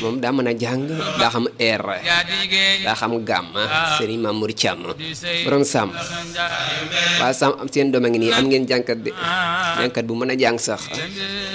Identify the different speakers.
Speaker 1: moom daa mën a jàng daa xam air daa xam gàmm Serigne Mamour Thiam borom Sam waa Sam am seen doom a ngi nii am ngeen jànkat de jànkat bu mën a jàng sax